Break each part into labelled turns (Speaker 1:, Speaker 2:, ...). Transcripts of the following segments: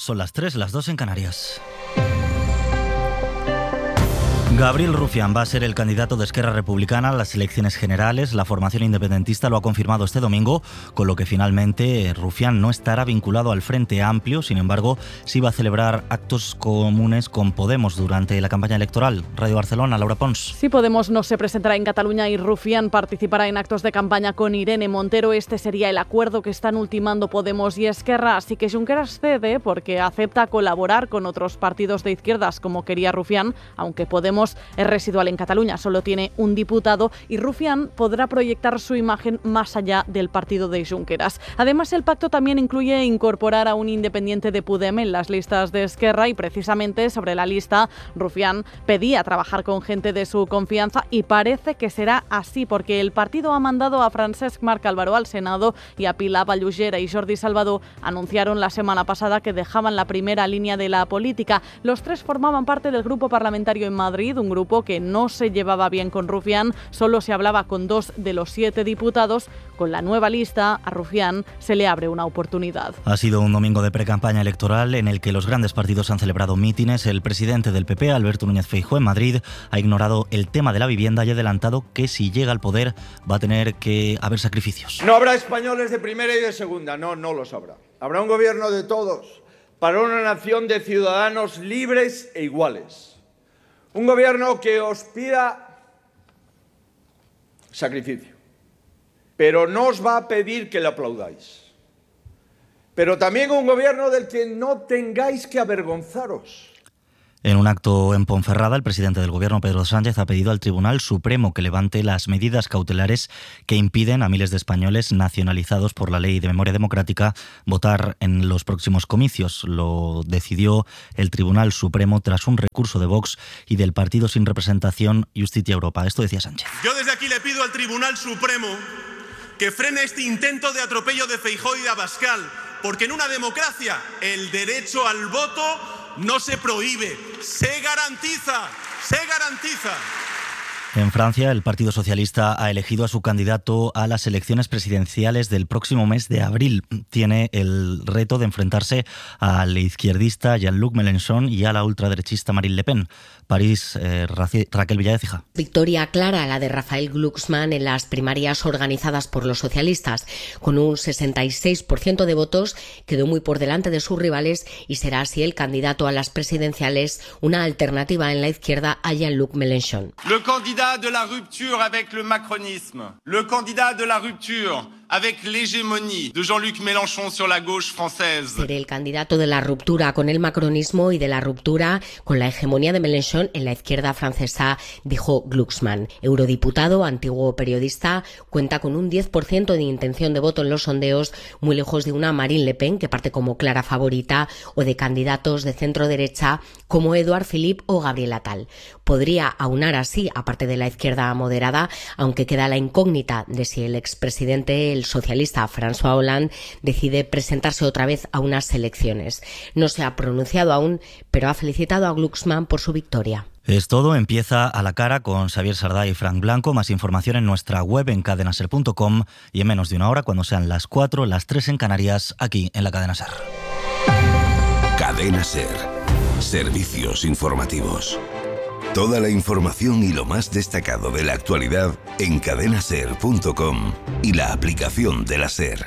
Speaker 1: Son las 3, las 2 en Canarias. Gabriel Rufián va a ser el candidato de Esquerra Republicana a las elecciones generales. La formación independentista lo ha confirmado este domingo, con lo que finalmente Rufián no estará vinculado al Frente Amplio. Sin embargo, sí va a celebrar actos comunes con Podemos durante la campaña electoral. Radio Barcelona, Laura Pons.
Speaker 2: Si Podemos no se presentará en Cataluña y Rufián participará en actos de campaña con Irene Montero, este sería el acuerdo que están ultimando Podemos y Esquerra. Así que Junqueras cede porque acepta colaborar con otros partidos de izquierdas como quería Rufián, aunque Podemos es residual en Cataluña, solo tiene un diputado y Rufián podrá proyectar su imagen más allá del partido de Junqueras. Además, el pacto también incluye incorporar a un independiente de Podem en las listas de Esquerra y precisamente sobre la lista Rufián pedía trabajar con gente de su confianza y parece que será así porque el partido ha mandado a Francesc Marc Álvaro al Senado y a Pilar Vallugera y Jordi Salvador anunciaron la semana pasada que dejaban la primera línea de la política. Los tres formaban parte del grupo parlamentario en Madrid, un grupo que no se llevaba bien con Rufián, solo se hablaba con 2 de los 7 diputados. Con la nueva lista, a Rufián se le abre una oportunidad.
Speaker 1: Ha sido un domingo de precampaña electoral en el que los grandes partidos han celebrado mítines. El presidente del PP, Alberto Núñez Feijóo, en Madrid, ha ignorado el tema de la vivienda y ha adelantado que si llega al poder va a tener que haber sacrificios.
Speaker 3: No habrá españoles de primera y de segunda, no los habrá. Habrá un gobierno de todos, para una nación de ciudadanos libres e iguales. Un gobierno que os pida sacrificio, pero no os va a pedir que le aplaudáis. Pero también un gobierno del que no tengáis que avergonzaros.
Speaker 1: En un acto en Ponferrada, el presidente del Gobierno, Pedro Sánchez, ha pedido al Tribunal Supremo que levante las medidas cautelares que impiden a miles de españoles nacionalizados por la Ley de Memoria Democrática votar en los próximos comicios. Lo decidió el Tribunal Supremo tras un recurso de Vox y del partido sin representación Justicia Europa. Esto decía Sánchez.
Speaker 4: Yo desde aquí le pido al Tribunal Supremo que frene este intento de atropello de Feijóo y de Abascal, porque en una democracia el derecho al voto no se prohíbe, se garantiza, se garantiza.
Speaker 1: En Francia, el Partido Socialista ha elegido a su candidato a las elecciones presidenciales del próximo mes de abril. Tiene el reto de enfrentarse al izquierdista Jean-Luc Mélenchon y a la ultraderechista Marine Le Pen. París, Raquel Villaécija.
Speaker 5: Victoria clara la de Raphael Glucksmann en las primarias organizadas por los socialistas. Con un 66% de votos, quedó muy por delante de sus rivales y será así el candidato a las presidenciales, una alternativa en la izquierda a Jean-Luc Mélenchon.
Speaker 6: Le candidat de la rupture avec le macronisme, le candidat de la rupture avec l'hégémonie de Jean-Luc Mélenchon sur la gauche française.
Speaker 5: Seré el candidato de la ruptura con el macronismo y de la ruptura con la hegemonía de Mélenchon en la izquierda francesa, dijo Glucksmann. Eurodiputado, antiguo periodista, cuenta con un 10% de intención de voto en los sondeos, muy lejos de una Marine Le Pen que parte como clara favorita o de candidatos de centro derecha como Édouard Philippe o Gabriel Attal. Podría aunar así, aparte de la izquierda moderada, aunque queda la incógnita de si el expresidente, el socialista François Hollande, decide presentarse otra vez a unas elecciones. No se ha pronunciado aún, pero ha felicitado a Glucksmann por su victoria.
Speaker 1: Es todo, empieza A la Cara con Xavier Sardá y Frank Blanco. Más información en nuestra web en cadenaser.com y en menos de una hora, cuando sean las 4, las 3 en Canarias, aquí en la Cadena Ser.
Speaker 7: Cadena Ser. Servicios informativos. Toda la información y lo más destacado de la actualidad en cadenaser.com y la aplicación de la Ser.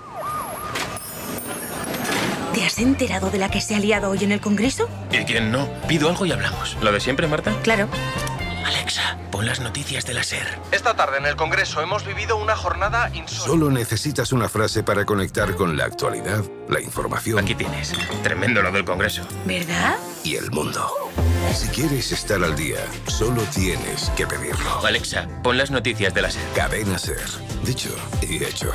Speaker 8: ¿Te has enterado de la que se ha liado hoy en el Congreso?
Speaker 9: ¿Y quién no? Pido algo y hablamos. ¿Lo de siempre, Marta?
Speaker 8: Claro.
Speaker 9: Alexa, pon las noticias de la SER.
Speaker 10: Esta tarde en el Congreso hemos vivido una jornada insólita.
Speaker 7: Solo necesitas una frase para conectar con la actualidad, la información.
Speaker 9: Aquí tienes. Tremendo lo del Congreso.
Speaker 8: ¿Verdad?
Speaker 7: Y el mundo. Si quieres estar al día, solo tienes que pedirlo.
Speaker 9: Alexa, pon las noticias de la SER.
Speaker 7: Cadena Ser. Dicho y hecho.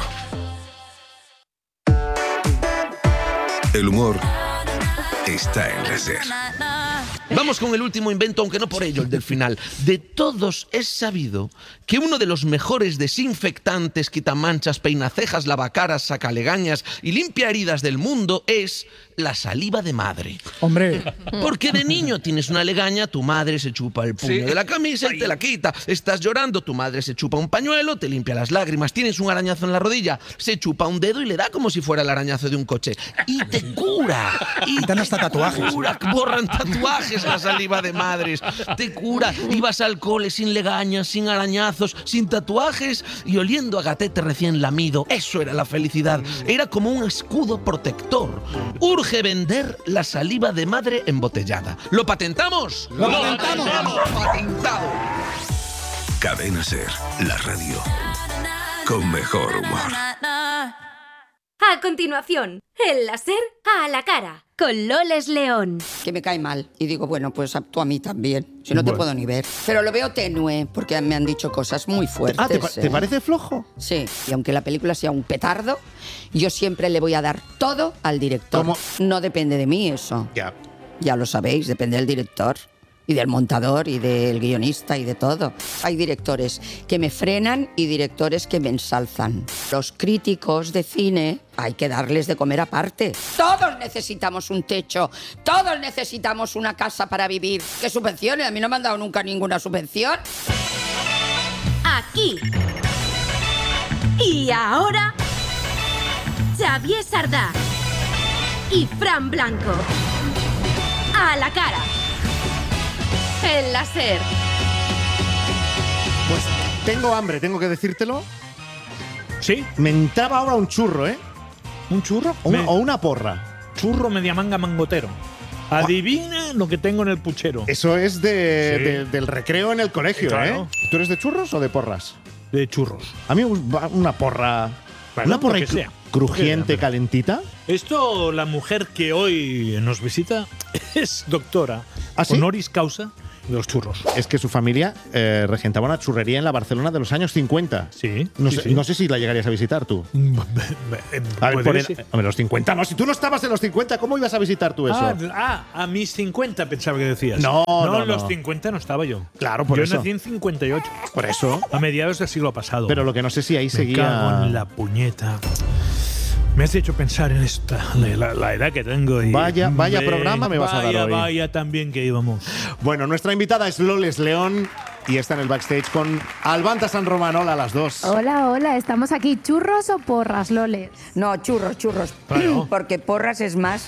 Speaker 7: El humor está en la SER.
Speaker 11: Vamos con el último invento, aunque no por ello el del final. De todos es sabido que uno de los mejores desinfectantes, quitamanchas, peinacejas, lavacaras, sacalegañas y limpia heridas del mundo es la saliva de madre.
Speaker 12: Hombre.
Speaker 11: Porque de niño tienes una legaña, tu madre se chupa el puño de la camisa y te la quita. Estás llorando, tu madre se chupa un pañuelo, te limpia las lágrimas. Tienes un arañazo en la rodilla, se chupa un dedo y le da como si fuera el arañazo de un coche. Y te cura. Y
Speaker 12: dan hasta tatuajes.
Speaker 11: Cura, borran tatuajes la saliva de madres. Te cura. Ibas al cole sin legañas, sin arañazos, sin tatuajes y oliendo a gatete recién lamido. Eso era la felicidad. Era como un escudo protector. Urge vender la saliva de madre embotellada. ¿Lo patentamos?
Speaker 12: ¡Lo patentamos!
Speaker 11: ¡Patentado!
Speaker 7: Cadena Ser, la radio con mejor humor.
Speaker 13: A continuación, el láser a la cara, con Loles León.
Speaker 14: Que me cae mal. Y digo, bueno, pues tú a mí también. Si no te puedo ni ver. Pero lo veo tenue, porque me han dicho cosas muy fuertes.
Speaker 12: ¿Te parece flojo?
Speaker 14: Sí. Y aunque la película sea un petardo, yo siempre le voy a dar todo al director.
Speaker 12: ¿Cómo?
Speaker 14: No depende de mí eso. Ya lo sabéis, depende del director. Y del montador, y del guionista, y de todo. Hay directores que me frenan y directores que me ensalzan. Los críticos de cine hay que darles de comer aparte. Todos necesitamos un techo, todos necesitamos una casa para vivir. ¿Qué subvenciones? A mí no me han dado nunca ninguna subvención.
Speaker 13: Aquí. Y ahora, Xavier Sardá y Fran Blanco. A la cara. El láser.
Speaker 12: Pues tengo hambre, tengo que decírtelo.
Speaker 15: ¿Sí?
Speaker 12: Me entraba ahora un churro, ¿eh?
Speaker 15: ¿Un churro?
Speaker 12: O una porra.
Speaker 15: Churro media manga mangotero. Adivina lo que tengo en el puchero.
Speaker 12: Eso es del recreo en el colegio,
Speaker 15: claro.
Speaker 12: ¿eh? ¿Tú eres de churros o de porras?
Speaker 15: De churros.
Speaker 12: A mí una porra.
Speaker 15: Bueno,
Speaker 12: una porra
Speaker 15: lo que sea.
Speaker 12: crujiente, calentita.
Speaker 15: Esto, la mujer que hoy nos visita es doctora honoris causa de los churros.
Speaker 12: Es que su familia regentaba una churrería en la Barcelona de los años 50.
Speaker 15: Sí.
Speaker 12: No sé si la llegarías a visitar tú. A ver, los 50. No, si tú no estabas en los 50, ¿cómo ibas a visitar tú eso?
Speaker 15: A mis 50 pensaba que decías.
Speaker 12: No,
Speaker 15: en los 50 no estaba yo.
Speaker 12: Claro, por eso.
Speaker 15: Yo nací en 58.
Speaker 12: Por eso.
Speaker 15: A mediados del siglo pasado.
Speaker 12: Pero lo que no sé si ahí seguía.
Speaker 15: Me cago en la puñeta. Me has hecho pensar en esta, la edad que tengo. Y
Speaker 12: vaya programa me vas a dar hoy.
Speaker 15: Vaya también que íbamos.
Speaker 12: Bueno, nuestra invitada es Loles León y está en el backstage con Albanta San Román. Hola a las dos.
Speaker 16: Hola, estamos aquí. ¿Churros o porras, Loles?
Speaker 14: No, churros.
Speaker 15: Claro.
Speaker 14: Porque porras es más…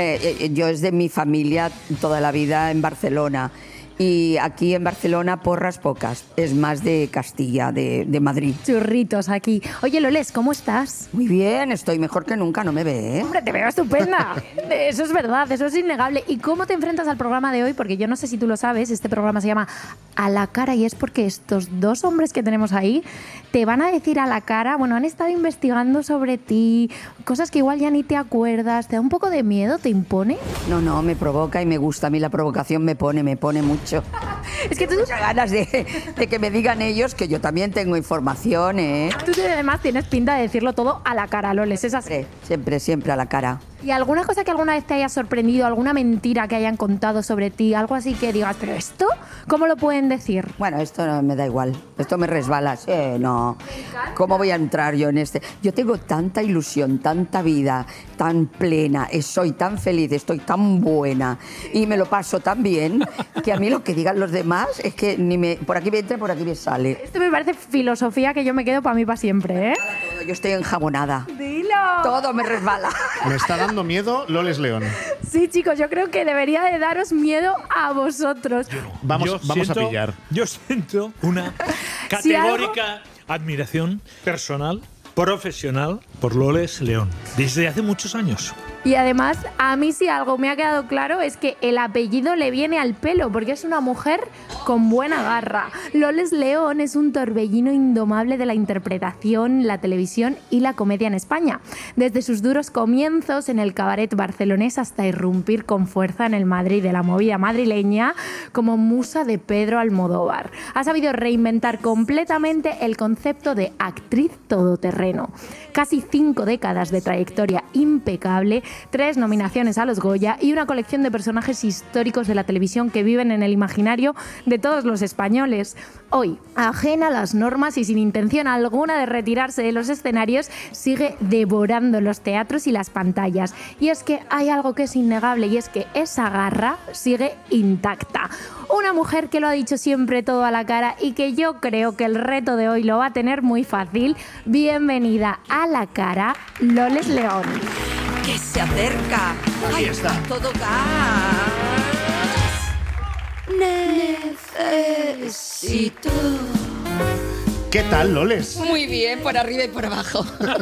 Speaker 14: yo es de mi familia toda la vida en Barcelona. Y aquí en Barcelona, porras pocas. Es más de Castilla, de Madrid.
Speaker 16: Churritos aquí. Oye, Loles, ¿cómo estás?
Speaker 14: Muy bien, estoy mejor que nunca, no me ve, ¿eh?
Speaker 16: Hombre, te veo estupenda. Eso es verdad, eso es innegable. ¿Y cómo te enfrentas al programa de hoy? Porque yo no sé si tú lo sabes, este programa se llama A la cara y es porque estos dos hombres que tenemos ahí te van a decir a la cara, bueno, han estado investigando sobre ti, cosas que igual ya ni te acuerdas. ¿Te da un poco de miedo? ¿Te impone?
Speaker 14: No, me provoca y me gusta. A mí la provocación me pone mucho. Es que tú muchas ganas de que me digan ellos que yo también tengo información, ¿eh?
Speaker 16: Tú además tienes pinta de decirlo todo a la cara, Loles, es así.
Speaker 14: Siempre a la cara.
Speaker 16: ¿Y alguna cosa que alguna vez te haya sorprendido, alguna mentira que hayan contado sobre ti, algo así que digas, pero esto, ¿cómo lo pueden decir?
Speaker 14: Bueno, esto no me da igual, esto me resbala, no. ¿Cómo voy a entrar yo en este? Yo tengo tanta ilusión, tanta vida, tan plena, soy tan feliz, estoy tan buena y me lo paso tan bien que a mí lo que digan los demás es que por aquí me entra, por aquí me sale.
Speaker 16: Esto me parece filosofía que yo me quedo para mí para siempre, ¿eh?
Speaker 14: Yo estoy enjabonada.
Speaker 16: Dilo.
Speaker 14: Todo me resbala.
Speaker 12: Me está dando miedo Loles León.
Speaker 16: Sí, chicos, yo creo que debería de daros miedo a vosotros.
Speaker 12: Vamos a pillar.
Speaker 15: Yo siento una categórica admiración personal, profesional, por Loles León. Desde hace muchos años.
Speaker 16: Y además, a mí si algo me ha quedado claro es que el apellido le viene al pelo, porque es una mujer con buena garra. Loles León es un torbellino indomable de la interpretación, la televisión y la comedia en España. Desde sus duros comienzos en el cabaret barcelonés hasta irrumpir con fuerza en el Madrid de la movida madrileña como musa de Pedro Almodóvar. Ha sabido reinventar completamente el concepto de actriz todoterreno. Casi 5 décadas de trayectoria impecable 3 nominaciones a los Goya y una colección de personajes históricos de la televisión que viven en el imaginario de todos los españoles. Hoy, ajena a las normas y sin intención alguna de retirarse de los escenarios, sigue devorando los teatros y las pantallas. Y es que hay algo que es innegable y es que esa garra sigue intacta. Una mujer que lo ha dicho siempre todo a la cara y que yo creo que el reto de hoy lo va a tener muy fácil. Bienvenida a La Cara, Loles León.
Speaker 14: Que se acerca.
Speaker 12: Ahí está.
Speaker 14: Todo gas. Necesito.
Speaker 12: ¿Qué tal, Loles?
Speaker 14: Muy bien, por arriba y por abajo.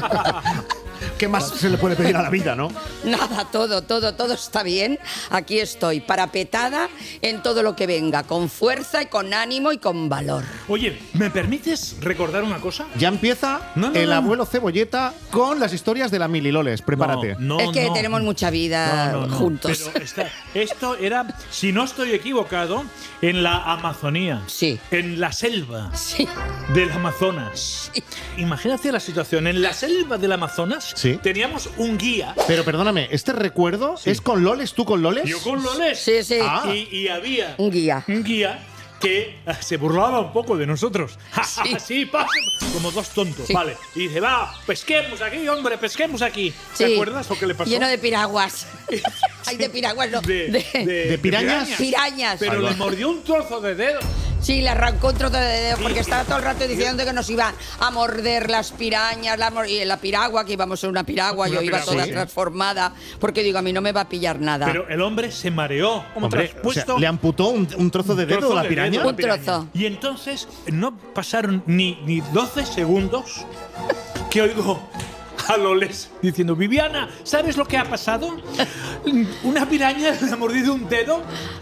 Speaker 12: ¿Qué más se le puede pedir a la vida, no?
Speaker 14: Nada, todo está bien. Aquí estoy, parapetada en todo lo que venga, con fuerza y con ánimo y con valor.
Speaker 15: Oye, ¿me permites recordar una cosa?
Speaker 12: Ya empieza el abuelo Cebolleta con las historias de la Mili, Loles. Prepárate.
Speaker 14: Es que tenemos mucha vida juntos.
Speaker 15: Pero esto era, si no estoy equivocado, en la Amazonía.
Speaker 14: Sí.
Speaker 15: En la selva.
Speaker 14: Sí.
Speaker 15: Del Amazonas. Sí. Imagínate la situación. En la selva del Amazonas teníamos un guía.
Speaker 12: Pero perdóname, ¿este recuerdo es con Loles? ¿Tú con Loles?
Speaker 15: Yo con Loles.
Speaker 14: Sí, sí.
Speaker 15: Ah. Y había
Speaker 14: un guía
Speaker 15: que se burlaba un poco de nosotros. Sí, pasa, como dos tontos, vale. Y dice, va, pesquemos aquí, hombre, pesquemos aquí. ¿Te acuerdas lo que le pasó?
Speaker 14: Lleno de piraguas. Ay, de piraguas, no.
Speaker 12: ¿De pirañas?
Speaker 14: Pirañas.
Speaker 15: Pero le mordió un trozo de dedo.
Speaker 14: Sí, le arrancó un trozo de dedo porque estaba todo el rato diciendo que nos iban a morder las pirañas, y la piragua, que íbamos en una piragua, yo iba toda transformada, porque digo, a mí no me va a pillar nada.
Speaker 15: Pero el hombre se mareó.
Speaker 12: Hombre, o sea, ¿le amputó un trozo de dedo a la piraña?
Speaker 14: Un trozo.
Speaker 15: Y entonces no pasaron ni 12 segundos que oigo a Loles diciendo, Viviana, ¿sabes lo que ha pasado? Una piraña le ha mordido un dedo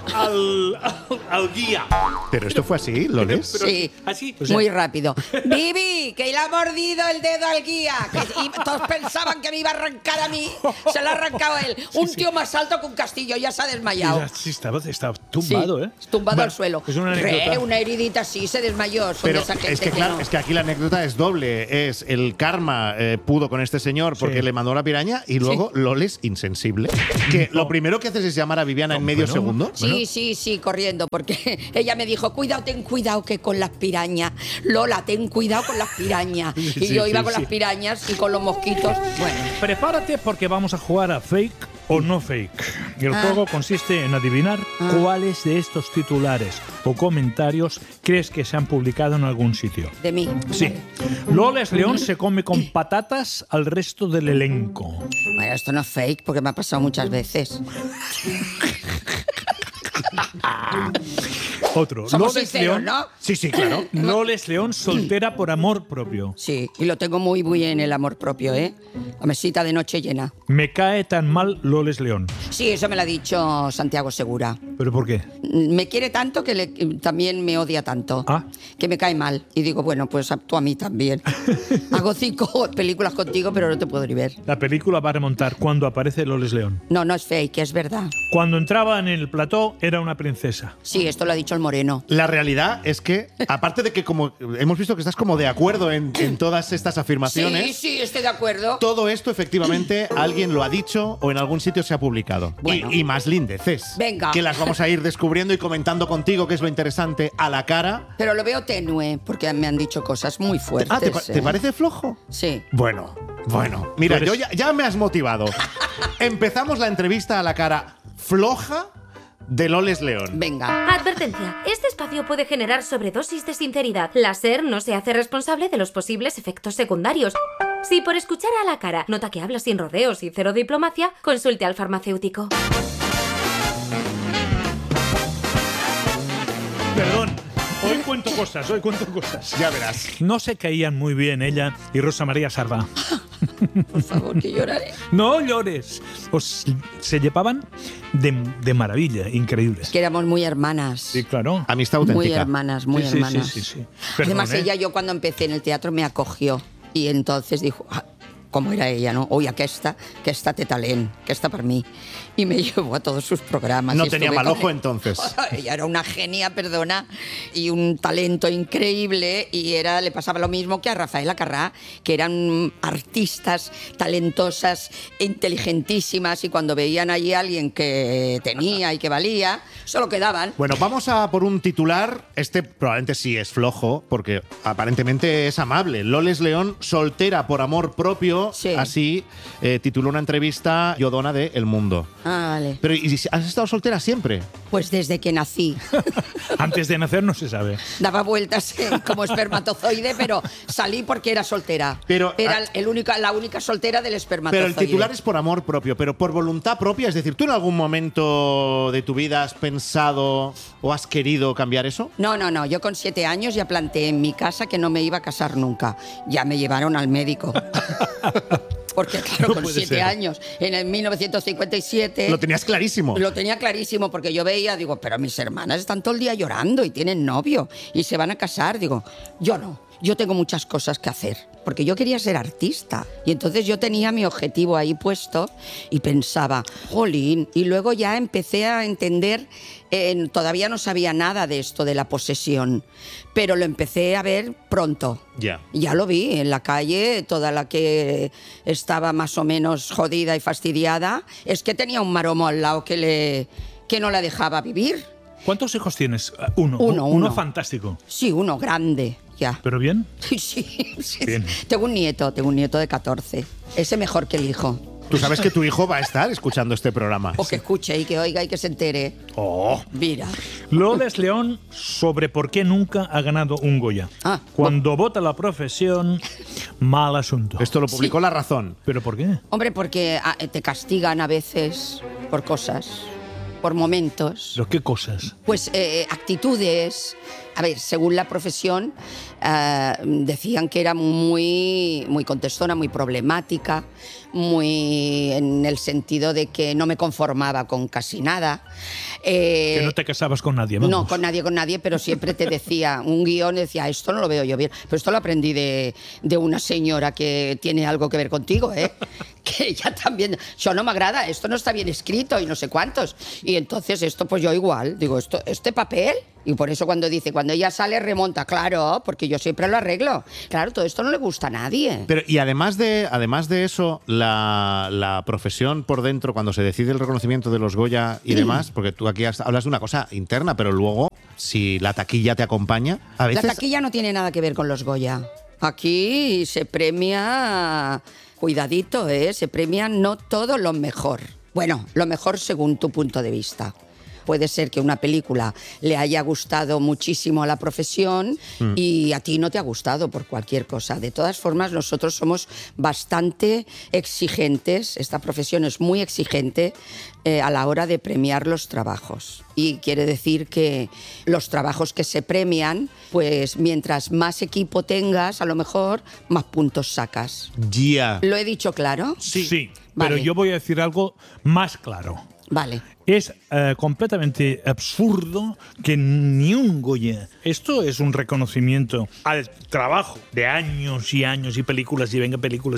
Speaker 15: al guía.
Speaker 12: ¿Pero esto fue así, Loles?
Speaker 14: Sí,
Speaker 15: así,
Speaker 14: muy rápido. Vivi, que le ha mordido el dedo al guía. Y todos pensaban que me iba a arrancar a mí. Se lo ha arrancado él. Un tío más alto que un castillo, ya se ha desmayado.
Speaker 15: Sí, estaba tumbado,
Speaker 14: tumbado al suelo.
Speaker 15: Es una anécdota.
Speaker 14: Una heridita así, se desmayó.
Speaker 12: Pero es que claro, es que aquí la anécdota es doble. Es el karma pudo con este señor porque le mandó la piraña y luego Loles insensible. Que lo primero que haces es llamar a Viviana en medio segundo.
Speaker 14: Sí, corriendo, porque ella me dijo, ten cuidado que con las pirañas. Lola, ten cuidado con las pirañas. Y yo iba con las pirañas y con los mosquitos. Bueno.
Speaker 15: Prepárate porque vamos a jugar a fake o no fake. Y el juego consiste en adivinar cuáles de estos titulares o comentarios crees que se han publicado en algún sitio.
Speaker 14: ¿De mí?
Speaker 15: Sí. Loles León se come con patatas al resto del elenco.
Speaker 14: Bueno, esto no es fake porque me ha pasado muchas veces.
Speaker 15: Otro.
Speaker 14: Somos sinceros, ¿no?
Speaker 12: Sí, claro.
Speaker 15: Loles León soltera por amor propio.
Speaker 14: Sí, y lo tengo muy bien el amor propio, ¿eh? La mesita de noche llena.
Speaker 15: Me cae tan mal Loles León.
Speaker 14: Sí, eso me lo ha dicho Santiago Segura.
Speaker 15: ¿Pero por qué?
Speaker 14: Me quiere tanto que también me odia tanto. Que me cae mal. Y digo, bueno, pues tú a mí también. Hago 5 películas contigo, pero no te puedo ni ver.
Speaker 15: La película va a remontar cuando aparece Loles León.
Speaker 14: No es fake, es verdad.
Speaker 15: Cuando entraba en el plató era una princesa.
Speaker 14: Sí, esto lo ha dicho el Moreno.
Speaker 12: La realidad es que, aparte de que como hemos visto que estás como de acuerdo en todas estas afirmaciones.
Speaker 14: Sí, estoy de acuerdo.
Speaker 12: Todo esto efectivamente alguien lo ha dicho o en algún sitio se ha publicado.
Speaker 14: Bueno.
Speaker 12: Y más lindeces.
Speaker 14: Venga.
Speaker 12: Que las vamos a ir descubriendo y comentando contigo, que es lo interesante, a la cara.
Speaker 14: Pero lo veo tenue, porque me han dicho cosas muy fuertes.
Speaker 12: ¿Te parece flojo?
Speaker 14: Sí.
Speaker 12: Bueno. Mira, yo ya me has motivado. Empezamos la entrevista a la cara floja de Loles León.
Speaker 14: Venga.
Speaker 13: Advertencia. Este espacio puede generar sobredosis de sinceridad. La SER no se hace responsable de los posibles efectos secundarios. Si por escuchar a la cara nota que habla sin rodeos y cero diplomacia, consulte al farmacéutico.
Speaker 15: Perdón. Hoy cuento cosas.
Speaker 12: Ya verás.
Speaker 15: No se caían muy bien ella y Rosa María Sarva.
Speaker 14: Por favor, que lloraré.
Speaker 15: No llores. Se llevaban de maravilla, increíbles.
Speaker 14: Que éramos muy hermanas.
Speaker 15: Sí, claro.
Speaker 12: Amistad auténtica.
Speaker 14: Muy hermanas.
Speaker 15: Sí.
Speaker 14: Perdón, además, ella, yo cuando empecé en el teatro me acogió. Y entonces dijo, como era ella, ¿no? Uy, aquesta té talent, aquesta per mi. Y me llevó a todos sus programas.
Speaker 12: No tenía mal ojo entonces.
Speaker 14: Ella era una genia, perdona, y un talento increíble, y le pasaba lo mismo que a Rafaela Carrà, que eran artistas talentosas, inteligentísimas, y cuando veían allí a alguien que tenía y que valía, solo quedaban.
Speaker 12: Bueno, vamos a por un titular. Este probablemente sí es flojo, porque aparentemente es amable. Loles León, soltera por amor propio,
Speaker 14: sí.
Speaker 12: Así tituló una entrevista Yodona de El Mundo.
Speaker 14: Ah, vale.
Speaker 12: Pero ¿y has estado soltera siempre?
Speaker 14: Pues desde que nací.
Speaker 15: Antes de nacer no se sabe.
Speaker 14: Daba vueltas como espermatozoide, pero salí porque era soltera.
Speaker 12: Pero,
Speaker 14: era la única soltera del espermatozoide.
Speaker 12: Pero el titular es por amor propio, pero por voluntad propia. Es decir, ¿tú en algún momento de tu vida has pensado o has querido cambiar eso?
Speaker 14: No. Yo con 7 años ya planteé en mi casa que no me iba a casar nunca. Ya me llevaron al médico. Porque claro,
Speaker 12: No
Speaker 14: con
Speaker 12: puede
Speaker 14: 7
Speaker 12: ser.
Speaker 14: años, en el 1957...
Speaker 12: Lo tenías clarísimo.
Speaker 14: Lo tenía clarísimo porque yo veía, digo, pero mis hermanas están todo el día llorando y tienen novio y se van a casar. Digo, yo no. Yo tengo muchas cosas que hacer, porque yo quería ser artista. Y entonces yo tenía mi objetivo ahí puesto y pensaba, jolín. Y luego ya empecé a entender, todavía no sabía nada de esto de la posesión, pero lo empecé a ver pronto.
Speaker 12: Ya.
Speaker 14: Ya lo vi en la calle, toda la que estaba más o menos jodida y fastidiada, es que tenía un maromo al lado que no la dejaba vivir.
Speaker 15: ¿Cuántos hijos tienes? Uno.
Speaker 14: Uno.
Speaker 15: Fantástico.
Speaker 14: Sí, uno grande, ya.
Speaker 15: ¿Pero bien?
Speaker 14: Sí.
Speaker 15: Bien.
Speaker 14: Tengo un nieto de 14. Ese mejor que el hijo.
Speaker 12: Tú sabes que tu hijo va a estar escuchando este programa.
Speaker 14: O que escuche y que oiga y que se entere.
Speaker 12: Oh.
Speaker 14: Mira.
Speaker 15: Loles León sobre por qué nunca ha ganado un Goya. Cuando vota la profesión, mal asunto.
Speaker 12: Esto lo publicó La Razón.
Speaker 15: ¿Pero por qué?
Speaker 14: Hombre, porque te castigan a veces por cosas, por momentos.
Speaker 15: ¿Pero qué cosas?
Speaker 14: Pues actitudes. A ver, según la profesión, decían que era muy contestona, muy problemática, muy en el sentido de que no me conformaba con casi nada.
Speaker 15: Que no te casabas con nadie, vamos.
Speaker 14: No, con nadie, pero siempre te decía, un guión decía, esto no lo veo yo bien. Pero esto lo aprendí de una señora que tiene algo que ver contigo, ¿eh? Que ella también, yo no me agrada, esto no está bien escrito y no sé cuántos. Y entonces esto pues yo igual, digo, este papel... Y por eso cuando ella sale remonta, claro, porque yo siempre lo arreglo. Claro, todo esto no le gusta a nadie.
Speaker 12: Pero y además de eso, la profesión por dentro, cuando se decide el reconocimiento de los Goya y demás, porque tú aquí hablas de una cosa interna, pero luego, si la taquilla te acompaña, a veces...
Speaker 14: La taquilla no tiene nada que ver con los Goya. Aquí se premia, cuidadito, se premia no todo lo mejor. Bueno, lo mejor según tu punto de vista. Puede ser que una película le haya gustado muchísimo a la profesión y a ti no te ha gustado por cualquier cosa. De todas formas, nosotros somos bastante exigentes, esta profesión es muy exigente a la hora de premiar los trabajos. Y quiere decir que los trabajos que se premian, pues mientras más equipo tengas, a lo mejor más puntos sacas.
Speaker 12: Yeah.
Speaker 14: ¿Lo he dicho claro?
Speaker 15: Sí,
Speaker 14: Vale.
Speaker 15: pero yo voy a decir algo más claro.
Speaker 14: Vale.
Speaker 15: Es completamente absurdo que ni un Goya... Esto es un reconocimiento al trabajo de años y años y películas y venga películas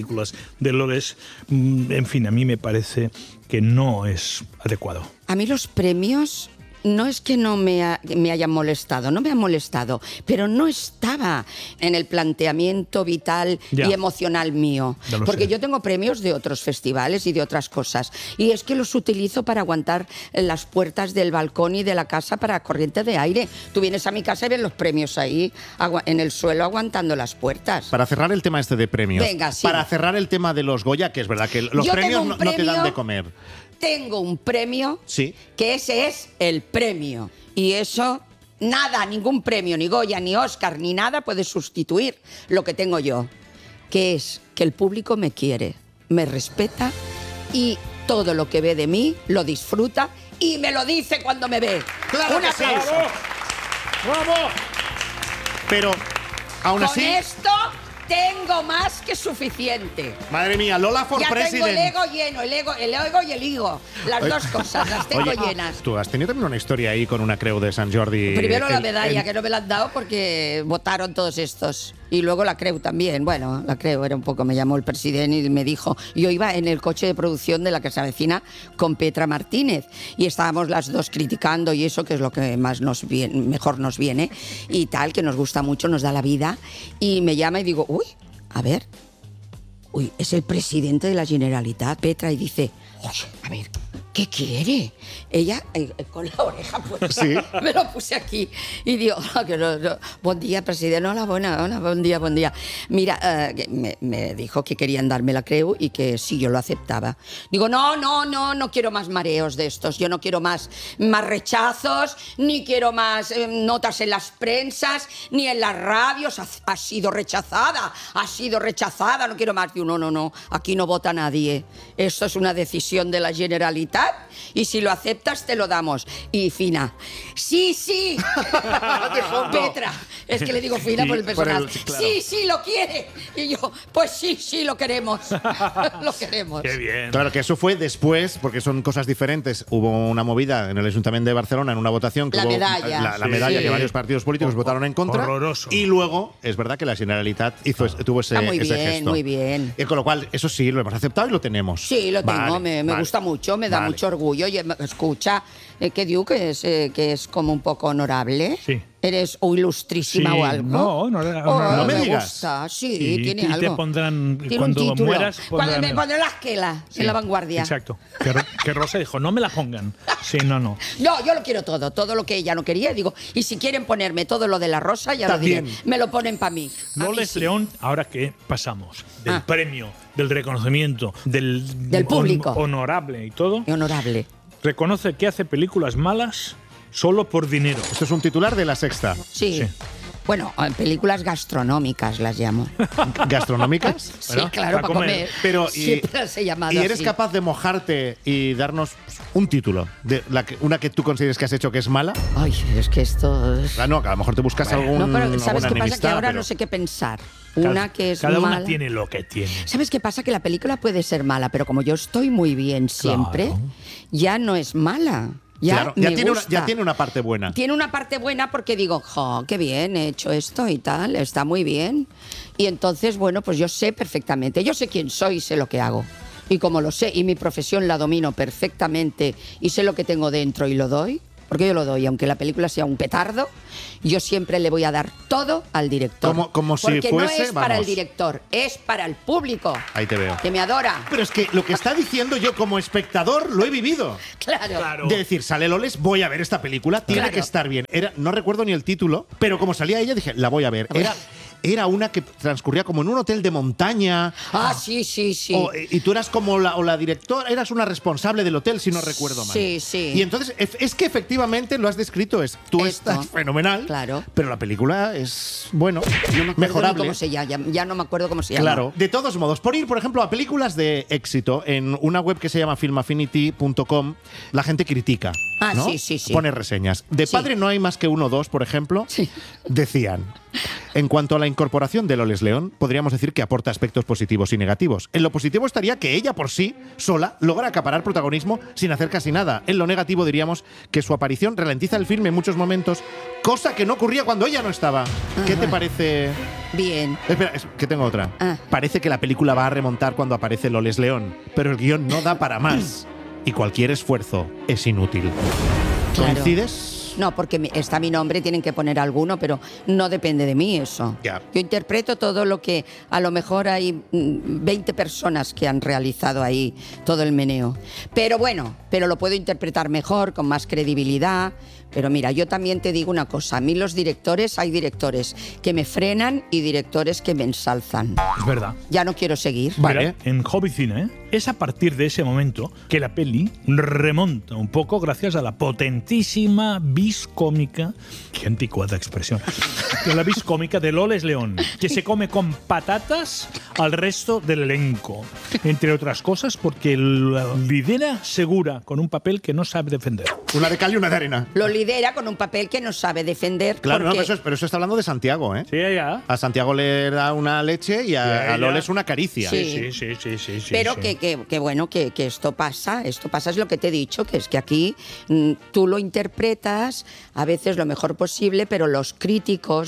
Speaker 15: de Loles. En fin, a mí me parece que no es adecuado.
Speaker 14: A mí los premios... No es que no me hayan molestado, no me han molestado, pero no estaba en el planteamiento vital y emocional mío. Porque yo tengo premios de otros festivales y de otras cosas. Y es que los utilizo para aguantar las puertas del balcón y de la casa para corriente de aire. Tú vienes a mi casa y ves los premios ahí en el suelo aguantando las puertas.
Speaker 12: Para cerrar el tema este de premios.
Speaker 14: Venga, sí.
Speaker 12: Para cerrar el tema de los Goya, que es verdad que los premios no te dan de comer.
Speaker 14: Tengo un premio,
Speaker 12: sí,
Speaker 14: que ese es el premio. Y eso, nada, ningún premio, ni Goya, ni Oscar, ni nada puede sustituir lo que tengo yo. Que es que el público me quiere, me respeta y todo lo que ve de mí lo disfruta y me lo dice cuando me ve.
Speaker 12: ¡Claro
Speaker 14: Un
Speaker 12: que sí!
Speaker 14: aplauso.
Speaker 12: ¡Bravo! Pero, aún así...
Speaker 14: Con esto... tengo más que suficiente.
Speaker 12: Madre mía, Lola for President.
Speaker 14: Ya tengo el ego lleno, el ego y el higo. Las dos cosas, las tengo llenas.
Speaker 12: Tú has tenido también una historia ahí con una creu de Sant Jordi.
Speaker 14: Primero la medalla, que no me la han dado porque votaron todos estos. Y luego la Creu también. Bueno, la Creu era un poco, me llamó el presidente y me dijo, yo iba en el coche de producción de La que se avecina con Petra Martínez y estábamos las dos criticando y eso que es lo que más mejor nos viene y tal, que nos gusta mucho, nos da la vida. Y me llama y digo, es el presidente de la Generalitat, Petra, y dice, oye, a ver, ¿qué quiere? Ella, con la oreja puesta, ¿sí? Me lo puse aquí y digo, buen día, presidente, hola, buen día. Mira, me dijo que querían darme la Creu y que sí, yo lo aceptaba. Digo, no quiero más mareos de estos, yo no quiero más rechazos, ni quiero más notas en las prensas, ni en las radios, ha sido rechazada, no quiero más. Digo, no, aquí no vota nadie, esto es una decisión de la Generalitat y si lo aceptas te lo damos. Y Fina, sí. Petra, es que le digo Fina por el personal. Claro. Sí, lo quiere. Y yo, pues sí, lo queremos. Lo queremos.
Speaker 15: Qué bien.
Speaker 12: Claro que eso fue después, porque son cosas diferentes. Hubo una movida en el Ayuntamiento de Barcelona en una votación que
Speaker 14: la
Speaker 12: hubo
Speaker 14: medalla.
Speaker 12: La medalla que varios partidos políticos votaron en contra.
Speaker 15: Horroroso.
Speaker 12: Y luego, es verdad que la Generalitat tuvo ese gesto.
Speaker 14: Muy bien.
Speaker 12: Y con lo cual, eso sí, lo hemos aceptado y lo tenemos.
Speaker 14: Sí, lo tengo, me gusta mucho, me da mucho orgullo. Y escucha, ¿qué digo? Que es como un poco honorable.
Speaker 15: Sí.
Speaker 14: ¿Eres ilustrísima o algo?
Speaker 15: No
Speaker 12: me digas.
Speaker 14: Gusta. Sí, tiene algo.
Speaker 15: Te pondrán,
Speaker 14: tiene
Speaker 15: cuando mueras...
Speaker 14: Cuando me pondrán la esquela en la vanguardia.
Speaker 15: Exacto. Que Rosa dijo, no me la pongan. Sí, no.
Speaker 14: No, yo lo quiero todo lo que ella no quería. Digo, y si quieren ponerme todo lo de la Rosa, ya
Speaker 12: también
Speaker 14: lo diré. Me lo ponen para mí.
Speaker 15: Loles León, ahora que pasamos del premio, del reconocimiento, del
Speaker 14: público.
Speaker 15: Honorable y todo.
Speaker 14: Honorable.
Speaker 15: Reconoce que hace películas malas solo por dinero.
Speaker 12: Esto es un titular de La Sexta.
Speaker 14: Sí. Bueno, películas gastronómicas las llamo.
Speaker 12: ¿Gastronómicas?
Speaker 14: Sí, claro, para comer.
Speaker 12: Pero,
Speaker 14: siempre se llama
Speaker 12: ¿y eres
Speaker 14: así.
Speaker 12: capaz de mojarte y darnos un título de una que tú consideres que has hecho que es mala?
Speaker 14: Ay, es que esto es...
Speaker 12: No, a lo mejor te buscas algún.
Speaker 14: No, pero ¿sabes qué pasa?
Speaker 12: Enemistad,
Speaker 14: Que ahora no sé qué pensar. Una que es
Speaker 15: cada
Speaker 14: mala.
Speaker 15: una tiene lo que tiene.
Speaker 14: ¿Sabes qué pasa? Que la película puede ser mala, pero como yo estoy muy bien siempre, ya no es mala. Ya
Speaker 12: tiene una parte buena.
Speaker 14: Tiene una parte buena porque digo, qué bien, he hecho esto y tal, está muy bien. Y entonces, bueno, pues yo sé perfectamente, yo sé quién soy y sé lo que hago. Y como lo sé y mi profesión la domino perfectamente y sé lo que tengo dentro y lo doy, porque yo lo doy, aunque la película sea un petardo, yo siempre le voy a dar todo al director.
Speaker 12: Como si
Speaker 14: porque
Speaker 12: fuese,
Speaker 14: no es para el director, es para el público.
Speaker 12: Ahí te veo.
Speaker 14: Que me adora.
Speaker 12: Pero es que lo que está diciendo yo como espectador lo he vivido.
Speaker 14: Claro.
Speaker 12: De decir, sale Loles, voy a ver esta película, tiene que estar bien. No recuerdo ni el título, pero como salía ella dije, la voy a ver. Era una que transcurría como en un hotel de montaña.
Speaker 14: Sí.
Speaker 12: Y tú eras como la directora, eras una responsable del hotel, si no recuerdo mal.
Speaker 14: Sí.
Speaker 12: Y entonces, es que efectivamente lo has descrito, tú estás fenomenal, pero la película es, bueno, mejorable.
Speaker 14: Cómo se llama, ya no me acuerdo cómo se llama.
Speaker 12: Claro, de todos modos, por ir, por ejemplo, a películas de éxito, en una web que se llama filmaffinity.com, la gente critica. ¿no?
Speaker 14: Sí.
Speaker 12: Pone reseñas. De Padre no hay más que uno o dos, por ejemplo, decían... En cuanto a la incorporación de Loles León, podríamos decir que aporta aspectos positivos y negativos. En lo positivo estaría que ella por sí, sola, logra acaparar protagonismo sin hacer casi nada. En lo negativo diríamos que su aparición ralentiza el filme en muchos momentos, cosa que no ocurría cuando ella no estaba. ¿Qué te parece?
Speaker 14: Bien.
Speaker 12: Espera, que tengo otra. Parece que la película va a remontar cuando aparece Loles León, pero el guión no da para más. Y cualquier esfuerzo es inútil. ¿Coincides?
Speaker 14: No, porque está mi nombre, tienen que poner alguno, pero no depende de mí eso.
Speaker 12: Ya.
Speaker 14: Yo interpreto todo lo que a lo mejor hay 20 personas que han realizado ahí todo el meneo. Pero bueno, lo puedo interpretar mejor, con más credibilidad. Pero mira, yo también te digo una cosa. A mí hay directores que me frenan y directores que me ensalzan.
Speaker 15: Es verdad.
Speaker 14: Ya no quiero seguir.
Speaker 15: Vale. En Hobby Cine, es a partir de ese momento que la peli remonta un poco gracias a la potentísima vis cómica, qué anticuada expresión, la vis cómica de Loles León, que se come con patatas al resto del elenco. Entre otras cosas porque lidera segura con un papel que no sabe defender.
Speaker 12: Una de cal y una de arena.
Speaker 14: Lo lidera con un papel que no sabe defender.
Speaker 12: Claro, no, pero eso está hablando de Santiago, ¿eh?
Speaker 15: Sí, ya.
Speaker 12: A Santiago le da una leche y a Loles una caricia.
Speaker 15: Sí.
Speaker 14: Pero que bueno, que esto pasa, es lo que te he dicho, que es que aquí tú lo interpretas a veces lo mejor posible, pero los críticos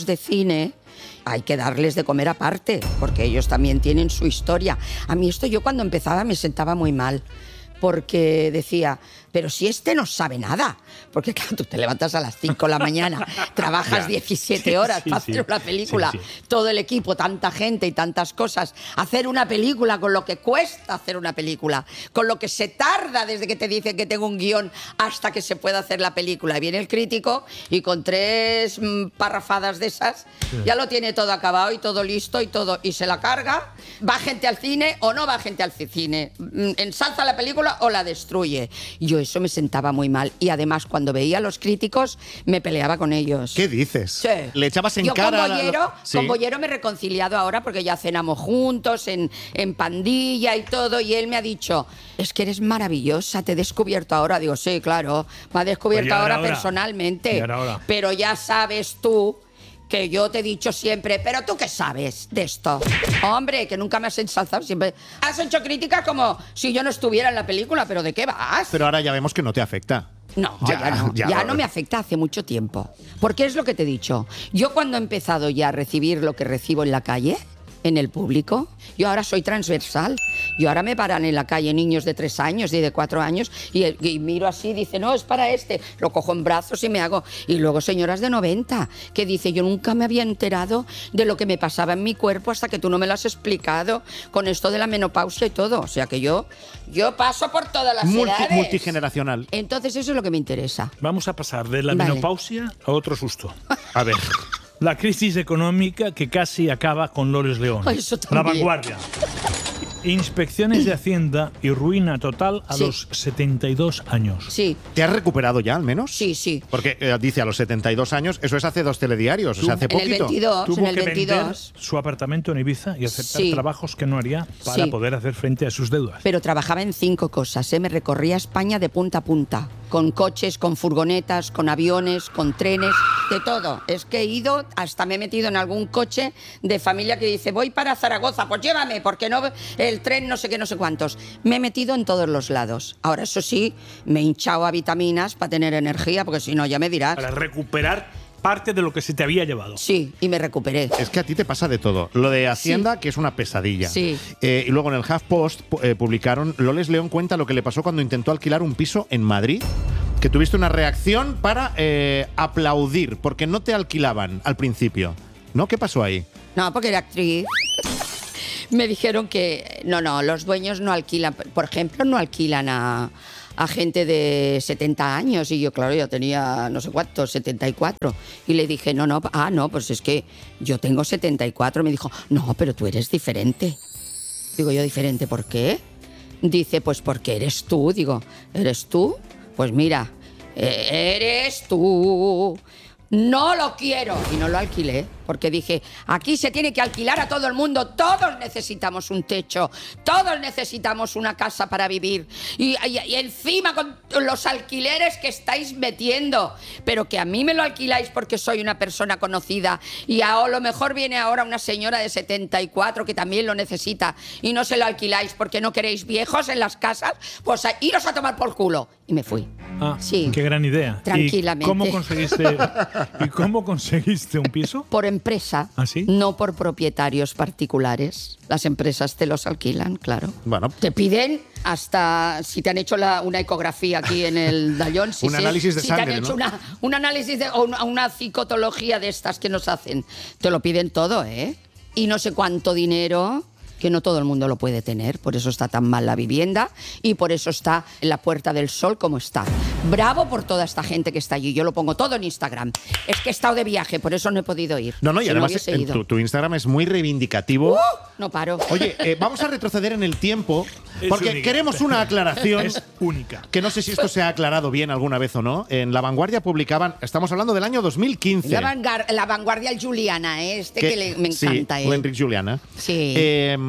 Speaker 14: críticos de cine hay que darles de comer aparte, porque ellos también tienen su historia. A mí esto, yo cuando empezaba me sentaba muy mal, porque decía, pero si este no sabe nada. Porque claro, tú te levantas a las 5 de la mañana, trabajas 17 horas para hacer una película, todo el equipo, tanta gente y tantas cosas. Hacer una película con lo que cuesta hacer una película, con lo que se tarda desde que te dicen que tengo un guión hasta que se pueda hacer la película. Y viene el crítico y con 3 parrafadas de esas ya lo tiene todo acabado y todo listo y todo. Y se la carga, va gente al cine o no va gente al cine, ensalza la película o la destruye. Yo eso me sentaba muy mal. Y además, cuando veía a los críticos, me peleaba con ellos.
Speaker 12: ¿Qué dices?
Speaker 14: Sí.
Speaker 12: Le echabas en
Speaker 14: yo
Speaker 12: cara...
Speaker 14: Con Bollero me he reconciliado ahora porque ya cenamos juntos, en pandilla y todo, y él me ha dicho, es que eres maravillosa, te he descubierto ahora. Digo, sí, claro, me ha descubierto ahora personalmente. Pero ya sabes tú que yo te he dicho siempre, ¿pero tú qué sabes de esto? Hombre, que nunca me has ensalzado, siempre has hecho críticas como si yo no estuviera en la película, ¿pero de qué vas?
Speaker 12: Pero ahora ya vemos que no te afecta.
Speaker 14: No, ya no me afecta hace mucho tiempo. Porque es lo que te he dicho. Yo cuando he empezado ya a recibir lo que recibo en la calle, en el público, yo ahora soy transversal. Yo ahora me paran en la calle niños de 3 años y de 4 años y miro así y dice, no, es para este. Lo cojo en brazos y me hago... Y luego señoras de 90 que dice, yo nunca me había enterado de lo que me pasaba en mi cuerpo hasta que tú no me lo has explicado con esto de la menopausia y todo. O sea que yo paso por todas las edades.
Speaker 12: Multigeneracional.
Speaker 14: Entonces eso es lo que me interesa.
Speaker 15: Vamos a pasar de la menopausia a otro susto.
Speaker 12: A ver.
Speaker 15: La crisis económica que casi acaba con Loles León.
Speaker 14: Eso
Speaker 15: La Vanguardia. Inspecciones de Hacienda y ruina total a los 72 años.
Speaker 14: Sí.
Speaker 12: ¿Te has recuperado ya, al menos?
Speaker 14: Sí, sí.
Speaker 12: Porque dice a los 72 años, eso es hace 2 telediarios, o sea, hace poquito.
Speaker 14: En el 22,
Speaker 15: Tuvo
Speaker 14: en el
Speaker 15: que
Speaker 14: 22.
Speaker 15: vender su apartamento en Ibiza y aceptar
Speaker 14: Sí.
Speaker 15: trabajos que no haría para poder hacer frente a sus deudas.
Speaker 14: Pero trabajaba en 5 cosas, me recorría España de punta a punta, con coches, con furgonetas, con aviones, con trenes, de todo. Es que he ido, hasta me he metido en algún coche de familia que dice, voy para Zaragoza, pues llévame, porque no el tren no sé qué, no sé cuántos. Me he metido en todos los lados. Ahora, eso sí, me he hinchado a vitaminas para tener energía, porque si no, ya me dirás.
Speaker 15: Para recuperar parte de lo que se te había llevado.
Speaker 14: Sí, y me recuperé.
Speaker 12: Es que a ti te pasa de todo. Lo de Hacienda, que es una pesadilla.
Speaker 14: Sí.
Speaker 12: Y luego en el HuffPost publicaron, Loles León cuenta lo que le pasó cuando intentó alquilar un piso en Madrid, que tuviste una reacción para aplaudir, porque no te alquilaban al principio. ¿No? ¿Qué pasó ahí?
Speaker 14: No, porque era actriz. Me dijeron que no, los dueños no alquilan, por ejemplo, no alquilan a gente de 70 años. Y yo, claro, yo tenía no sé cuántos, 74. Y le dije, no, pues es que yo tengo 74. Me dijo, no, pero tú eres diferente. Digo, ¿yo diferente por qué? Dice, pues porque eres tú. Digo, ¿eres tú? Pues mira, eres tú. No lo quiero. Y no lo alquilé, porque dije, aquí se tiene que alquilar a todo el mundo. Todos necesitamos un techo, todos necesitamos una casa para vivir. Y encima con los alquileres que estáis metiendo. Pero que a mí me lo alquiláis porque soy una persona conocida. Y a lo mejor viene ahora una señora de 74 que también lo necesita. Y no se lo alquiláis porque no queréis viejos en las casas. Pues iros a tomar por culo. Y me fui.
Speaker 15: Ah,
Speaker 14: sí.
Speaker 15: Qué gran idea.
Speaker 14: Tranquilamente.
Speaker 15: ¿Y cómo conseguiste un piso?
Speaker 14: Por empresa,
Speaker 15: ¿Ah, sí?
Speaker 14: no por propietarios particulares. Las empresas te los alquilan, claro.
Speaker 12: Bueno.
Speaker 14: Te piden hasta si te han hecho una ecografía aquí en el Dallón.
Speaker 12: Un análisis de sangre,
Speaker 14: te han hecho
Speaker 12: ¿no?
Speaker 14: un análisis o una psicotología de estas que nos hacen. Te lo piden todo, ¿eh? Y no sé cuánto dinero, que no todo el mundo lo puede tener. Por eso está tan mal la vivienda y por eso está en la Puerta del Sol como está. Bravo por toda esta gente que está allí. Yo lo pongo todo en Instagram. Es que he estado de viaje, por eso no he podido ir.
Speaker 12: No, y
Speaker 14: Si
Speaker 12: además
Speaker 14: hubiese ido.
Speaker 12: tu Instagram es muy reivindicativo.
Speaker 14: No paro.
Speaker 12: Oye, vamos a retroceder en el tiempo,
Speaker 15: Es
Speaker 12: porque
Speaker 15: única.
Speaker 12: queremos una aclaración.
Speaker 15: Es única.
Speaker 12: Que no sé si esto se ha aclarado bien alguna vez o no. En La Vanguardia publicaban, estamos hablando del año 2015.
Speaker 14: La vanguardia Juliana, que me encanta.
Speaker 12: Sí, Enric Juliana.
Speaker 14: Sí.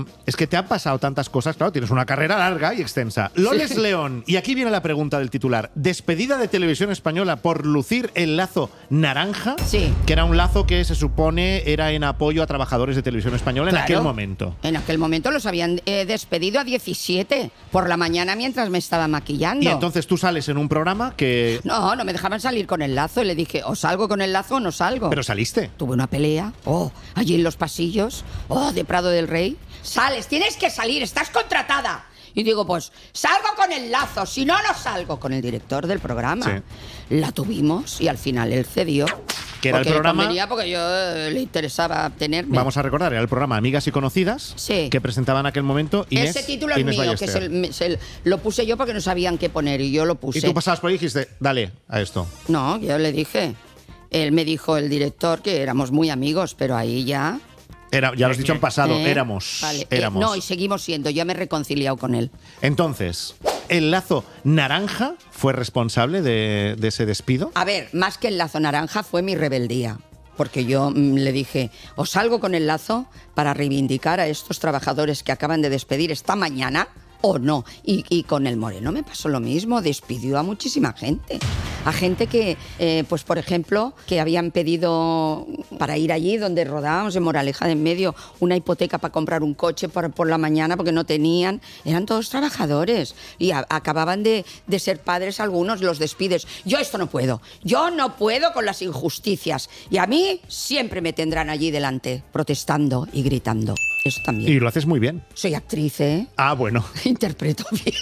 Speaker 12: es que te han pasado tantas cosas, claro, tienes una carrera larga y extensa. Loles León, y aquí viene la pregunta del titular. ¿Despedida de Televisión Española por lucir el lazo naranja?
Speaker 14: Sí.
Speaker 12: Que era un lazo que se supone era en apoyo a trabajadores de Televisión Española en aquel momento.
Speaker 14: En aquel momento los habían despedido a 17 por la mañana mientras me estaba maquillando.
Speaker 12: Y entonces tú sales en un programa que...
Speaker 14: No me dejaban salir con el lazo y le dije, o salgo con el lazo o no salgo.
Speaker 12: Pero saliste.
Speaker 14: Tuve una pelea, allí en los pasillos, de Prado del Rey. Sales, tienes que salir, estás contratada. Y digo, pues salgo con el lazo, si no, no salgo. Con el director del programa. Sí. La tuvimos y al final él cedió.
Speaker 12: Que era el programa...
Speaker 14: Porque yo le interesaba tenerme.
Speaker 12: Vamos a recordar, era el programa Amigas y Conocidas, que presentaba en aquel momento Inés.
Speaker 14: Ese título es mío, que lo puse yo porque no sabían qué poner y yo lo puse.
Speaker 12: Y tú pasabas por ahí y dijiste, dale a esto.
Speaker 14: No, yo le dije. Él me dijo, el director, que éramos muy amigos, pero ahí ya...
Speaker 12: ya lo has dicho en pasado, éramos.
Speaker 14: Vale.
Speaker 12: Éramos.
Speaker 14: No, y seguimos siendo, ya me he reconciliado con él.
Speaker 12: Entonces, ¿el lazo naranja fue responsable de ese despido?
Speaker 14: A ver, más que el lazo naranja fue mi rebeldía. Porque yo le dije, o salgo con el lazo para reivindicar a estos trabajadores que acaban de despedir esta mañana, o no. Y con el Moreno me pasó lo mismo, despidió a muchísima gente. A gente que, pues por ejemplo, que habían pedido para ir allí donde rodábamos, en Moraleja de en Medio, una hipoteca para comprar un coche por la mañana porque no tenían. Eran todos trabajadores y acababan de ser padres algunos, los despides. Yo no puedo con las injusticias. Y a mí siempre me tendrán allí delante, protestando y gritando. Eso también.
Speaker 12: Y lo haces muy bien.
Speaker 14: Soy actriz, ¿eh?
Speaker 12: Ah, bueno.
Speaker 14: Interpreto bien.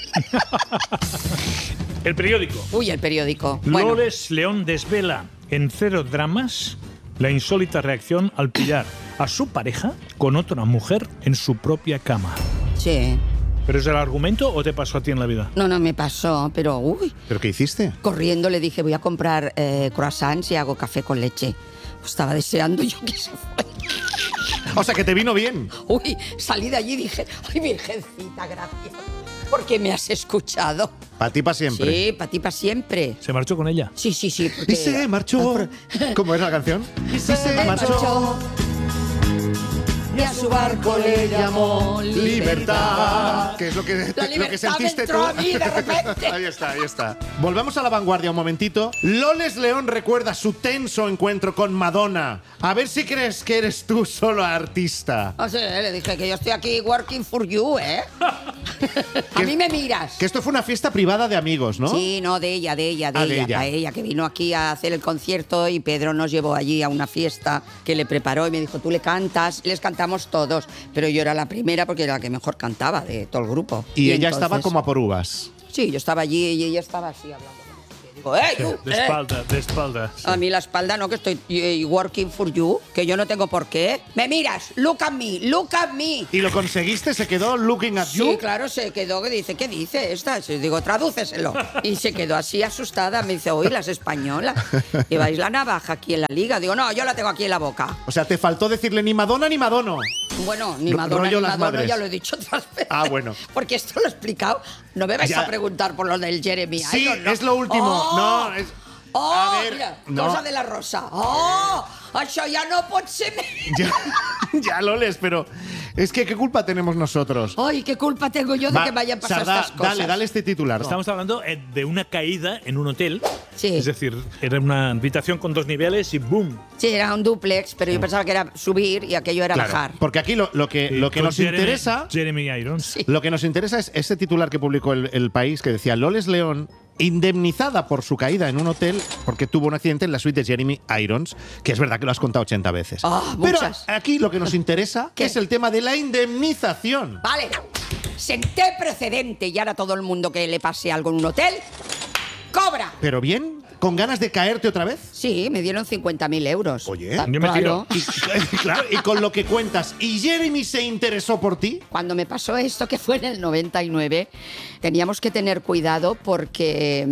Speaker 15: El periódico.
Speaker 14: Uy, el periódico.
Speaker 15: Loles León desvela en Cero Dramas la insólita reacción al pillar a su pareja con otra mujer en su propia cama.
Speaker 14: Sí.
Speaker 15: ¿Pero es el argumento o te pasó a ti en la vida?
Speaker 14: No, me pasó, pero uy.
Speaker 12: ¿Pero qué hiciste?
Speaker 14: Corriendo le dije, voy a comprar croissants y hago café con leche. Estaba deseando yo que se fuera.
Speaker 12: O sea, que te vino bien.
Speaker 14: Uy, salí de allí y dije, ay, virgencita, gracias. Porque me has escuchado.
Speaker 12: Para ti para siempre.
Speaker 14: Sí, para ti para siempre.
Speaker 15: ¿Se marchó con ella?
Speaker 14: Sí.
Speaker 12: Y se marchó. ¿Cómo es la canción?
Speaker 14: Y se marchó. Y a su barco le llamó Libertad.
Speaker 12: Que es lo que sentiste tú.
Speaker 14: A mí de repente.
Speaker 12: Ahí está. Volvemos a la vanguardia un momentito. Loles León recuerda su tenso encuentro con Madonna. A ver si crees que eres tú solo artista.
Speaker 14: O sea, le dije que yo estoy aquí working for you, ¿eh? A mí me miras.
Speaker 12: Que esto fue una fiesta privada de amigos, ¿no?
Speaker 14: Sí, no, de ella. A ella, que vino aquí a hacer el concierto y Pedro nos llevó allí a una fiesta que le preparó y me dijo, tú le cantas, les cantamos todos, pero yo era la primera porque era la que mejor cantaba de todo el grupo.
Speaker 12: Y ella estaba como a por uvas.
Speaker 14: Sí, yo estaba allí y ella estaba así hablando. Digo,
Speaker 15: de espalda. Sí.
Speaker 14: A mí la espalda no, que estoy working for you, que yo no tengo por qué. Me miras, look at me.
Speaker 12: ¿Y lo conseguiste? ¿Se quedó looking at you?
Speaker 14: Sí, claro, se quedó, que dice, ¿qué dice esta? Digo, tradúceselo. Y se quedó así asustada, me dice, oye, las españolas, lleváis la navaja aquí en la liga. Digo, no, yo la tengo aquí en la boca.
Speaker 12: O sea, te faltó decirle ni Madonna ni Madono.
Speaker 14: Bueno, ni Madonna ni Madono, ya lo he dicho otras veces.
Speaker 12: Ah, bueno.
Speaker 14: Porque esto lo he explicado. No me vais a preguntar por lo del Jeremy Irons.
Speaker 12: Sí, ¿no? Es lo último. No, es...
Speaker 14: A ver, mira, cosa de la rosa. Això ya no pot ser.
Speaker 12: Ya, Loles, pero es que ¿qué culpa tenemos nosotros?
Speaker 14: Ay, ¿qué culpa tengo yo de que vayan a pasar estas cosas?
Speaker 12: Dale este titular.
Speaker 15: Estamos hablando de una caída en un hotel.
Speaker 14: Sí.
Speaker 15: Es decir, era una habitación con 2 niveles y ¡boom!
Speaker 14: Sí, era un dúplex, pero yo pensaba que era subir y aquello era bajar.
Speaker 12: Porque aquí lo que nos interesa...
Speaker 15: Jeremy Irons.
Speaker 14: Sí.
Speaker 12: Lo que nos interesa es ese titular que publicó el País que decía Loles León indemnizada por su caída en un hotel porque tuvo un accidente en la suite de Jeremy Irons, que es verdad que lo has contado 80 veces. Pero aquí lo que nos interesa es el tema de la indemnización.
Speaker 14: Vale, senté precedente y ahora todo el mundo que le pase algo en un hotel cobra.
Speaker 12: ¿Pero bien? ¿Con ganas de caerte otra vez?
Speaker 14: Sí, me dieron 50.000 euros.
Speaker 12: Oye,
Speaker 15: yo me tiro.
Speaker 12: Claro, y con lo que cuentas, ¿y Jeremy se interesó por ti?
Speaker 14: Cuando me pasó esto, que fue en el 99, teníamos que tener cuidado porque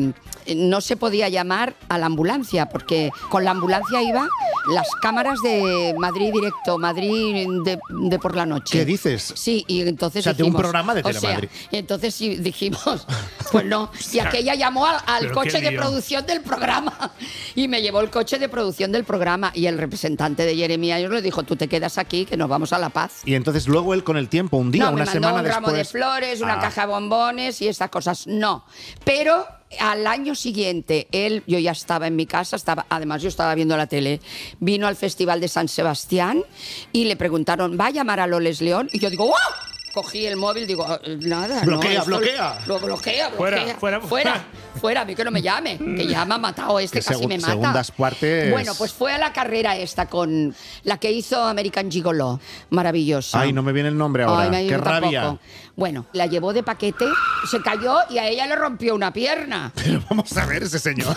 Speaker 14: no se podía llamar a la ambulancia, porque con la ambulancia iba las cámaras de Madrid Directo, Madrid de por la noche.
Speaker 12: ¿Qué dices?
Speaker 14: Sí, y entonces
Speaker 12: dijimos, de un programa de
Speaker 14: O
Speaker 12: Telemadrid.
Speaker 14: sea, entonces sí dijimos, pues no. Y aquella llamó al coche de producción del programa. Y me llevó el coche de producción del programa. Y el representante de Jeremy Irons le dijo, tú te quedas aquí, que nos vamos a La Paz.
Speaker 12: Y entonces luego él con el tiempo, un día, una semana después...
Speaker 14: un ramo de flores, una caja de bombones y estas cosas. No. Pero al año siguiente, yo ya estaba en mi casa, además yo estaba viendo la tele, vino al Festival de San Sebastián y le preguntaron, ¿va a llamar a Loles León? Y yo digo, ¡wow! Cogí el móvil, digo, nada,
Speaker 12: bloquea.
Speaker 14: Lo bloquea. Fuera, a mí que no me llame, que ya me ha matado casi me mata.
Speaker 12: Segundas partes.
Speaker 14: Bueno, pues fue a la carrera esta con la que hizo American Gigolo, maravillosa.
Speaker 12: Ay, no me viene el nombre ahora, qué rabia.
Speaker 14: Tampoco. Bueno, la llevó de paquete, se cayó y a ella le rompió una pierna.
Speaker 12: Pero vamos a ver, ese señor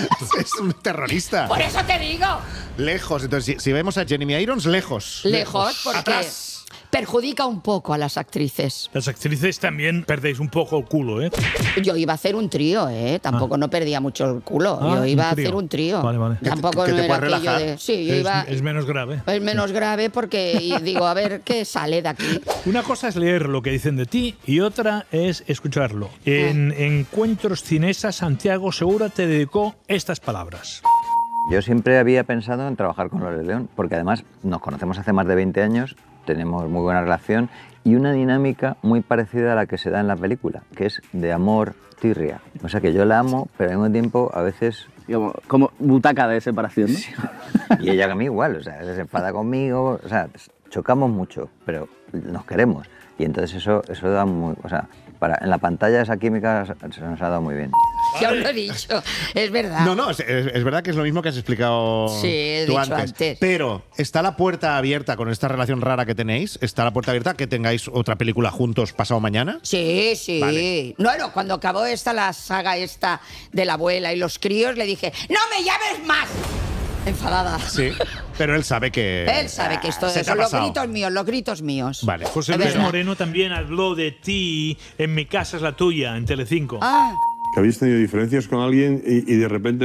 Speaker 12: es un terrorista.
Speaker 14: Por eso te digo.
Speaker 12: Lejos, entonces si vemos a Jeremy Irons, lejos.
Speaker 14: Porque...
Speaker 12: Atrás.
Speaker 14: Perjudica un poco a las actrices.
Speaker 15: Las actrices también perdéis un poco el culo, ¿eh?
Speaker 14: Yo iba a hacer un trío, ¿eh? Tampoco no perdía mucho el culo. Yo iba a hacer un trío.
Speaker 15: Vale.
Speaker 14: Tampoco
Speaker 12: ¿Que
Speaker 14: no
Speaker 12: te
Speaker 14: era
Speaker 12: puedes
Speaker 14: aquello
Speaker 12: relajar?
Speaker 14: Sí, yo iba...
Speaker 15: Es menos grave.
Speaker 14: Es menos grave porque digo, a ver qué sale de aquí.
Speaker 15: Una cosa es leer lo que dicen de ti y otra es escucharlo. En Encuentros Cinesa, Santiago Segura te dedicó estas palabras.
Speaker 17: Yo siempre había pensado en trabajar con Loles León, porque además nos conocemos hace más de 20 años, tenemos muy buena relación y una dinámica muy parecida a la que se da en la película, que es de amor tirria. O sea que yo la amo, pero al mismo tiempo a veces...
Speaker 18: Como butaca de separación, ¿no?
Speaker 17: Sí. Y ella a mí igual, o sea, se enfada conmigo, o sea, chocamos mucho, pero nos queremos. Y entonces eso da muy... O sea, en la pantalla esa química se nos ha dado muy bien.
Speaker 14: Ya os lo he dicho, es verdad.
Speaker 12: No, es verdad que es lo mismo que has explicado tú antes. Pero ¿está la puerta abierta con esta relación rara que tenéis? ¿Está la puerta abierta que tengáis otra película juntos pasado mañana?
Speaker 14: Sí.
Speaker 12: Vale.
Speaker 14: No, cuando acabó la saga esta de la abuela y los críos, le dije, ¡no me llames más! Enfadada.
Speaker 12: Sí, pero él sabe que...
Speaker 14: Él sabe que esto son los gritos míos.
Speaker 12: Vale.
Speaker 15: José Luis Moreno también habló de ti en Mi casa es la tuya, en Telecinco.
Speaker 14: Ah.
Speaker 19: Que habéis tenido diferencias con alguien y de repente